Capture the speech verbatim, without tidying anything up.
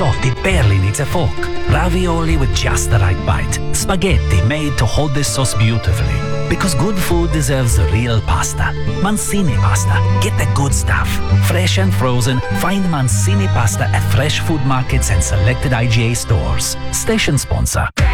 soft it barely needs a fork. Ravioli with just the right bite. Spaghetti made to hold this sauce beautifully. Because good food deserves real pasta. Mancini pasta. Get the good stuff. Fresh and frozen, find Mancini pasta at fresh food markets and selected I G A stores. Station sponsor.